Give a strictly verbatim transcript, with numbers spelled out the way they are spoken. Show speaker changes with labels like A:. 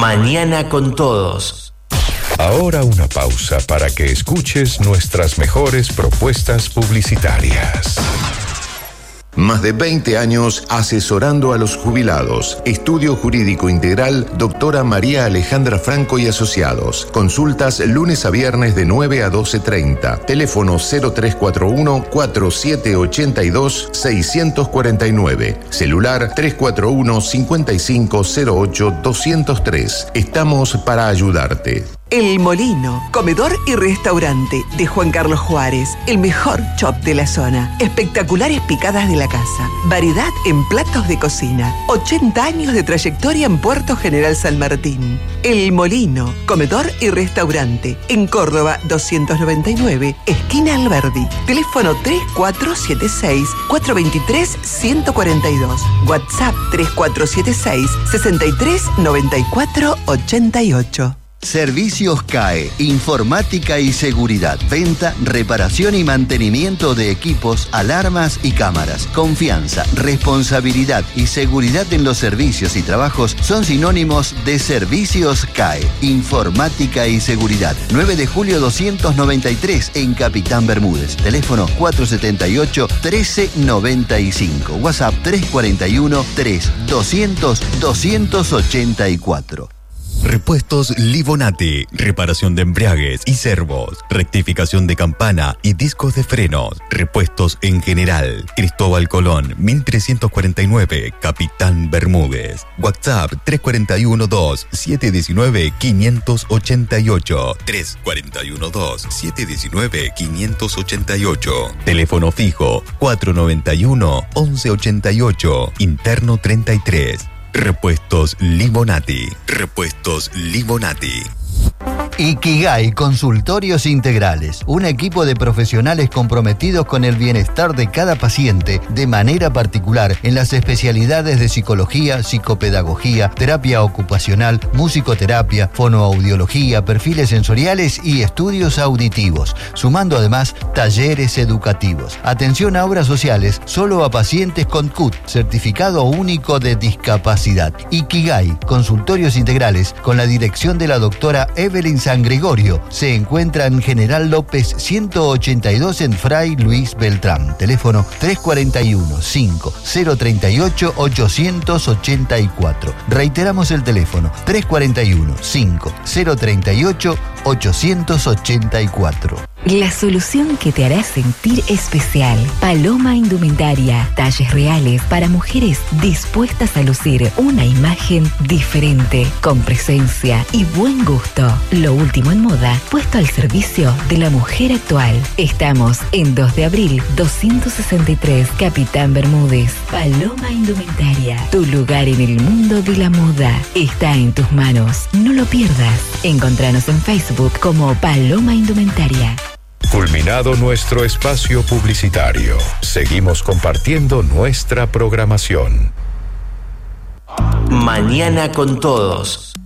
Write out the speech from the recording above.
A: Mañana con todos.
B: Ahora una pausa para que escuches nuestras mejores propuestas publicitarias.
C: Más de veinte años asesorando a los jubilados. Estudio Jurídico Integral, doctora María Alejandra Franco y Asociados. Consultas lunes a viernes de nueve a doce treinta. Teléfono cero tres cuatro uno, cuatro siete ocho dos, seis cuatro nueve. Celular tres cuatro uno, cinco cinco cero ocho, dos cero tres. Estamos para ayudarte.
D: El Molino, comedor y restaurante de Juan Carlos Juárez, el mejor chop de la zona. Espectaculares picadas de la casa, variedad en platos de cocina, ochenta años de trayectoria en Puerto General San Martín. El Molino, comedor y restaurante, en Córdoba doscientos noventa y nueve, esquina Alberdi. Teléfono tres cuatro siete seis, cuatro dos tres, uno cuatro dos. WhatsApp tres cuatro siete seis, seis tres nueve cuatro ocho ocho.
E: Servicios C A E, informática y seguridad, venta, reparación y mantenimiento de equipos, alarmas y cámaras. Confianza, responsabilidad y seguridad en los servicios y trabajos son sinónimos de Servicios C A E, informática y seguridad. nueve de julio doscientos noventa y tres en Capitán Bermúdez. Teléfono cuatro siete ocho, uno tres nueve cinco. WhatsApp tres cuatro uno, tres doscientos, doscientos ochenta y cuatro.
F: Repuestos Livonati, reparación de embriagues y servos, rectificación de campana y discos de frenos, repuestos en general. Cristóbal Colón, mil trescientos cuarenta y nueve, Capitán Bermúdez. WhatsApp tres cuatro uno dos, siete uno nueve, cinco ocho ocho, tres cuatro uno dos, siete uno nueve, cinco ocho ocho. Teléfono fijo cuatro nueve uno, once ochenta y ocho, interno treinta y tres. Repuestos Livonati. Repuestos Livonati.
E: Ikigai Consultorios Integrales, un equipo de profesionales comprometidos con el bienestar de cada paciente de manera particular en las especialidades de psicología, psicopedagogía, terapia ocupacional, musicoterapia, fonoaudiología, perfiles sensoriales y estudios auditivos, sumando además talleres educativos. Atención a obras sociales solo a pacientes con C U T, certificado único de discapacidad. Ikigai Consultorios Integrales, con la dirección de la doctora Evelyn San Gregorio, se encuentra en General López ciento ochenta y dos en Fray Luis Beltrán. Teléfono tres cuatro uno, cinco cero tres ocho, ocho ocho cuatro. Reiteramos el teléfono tres cuatro uno, cinco cero tres ocho, ocho ocho cuatro.
G: La solución que te hará sentir especial. Paloma Indumentaria. Talles reales para mujeres dispuestas a lucir una imagen diferente, con presencia y buen gusto. Lo último en moda, puesto al servicio de la mujer actual. Estamos en dos de abril, doscientos sesenta y tres, Capitán Bermúdez. Paloma Indumentaria. Tu lugar en el mundo de la moda está en tus manos. No lo pierdas. Encontranos en Facebook como Paloma Indumentaria.
B: Culminado nuestro espacio publicitario, seguimos compartiendo nuestra programación.
A: Mañana con todos.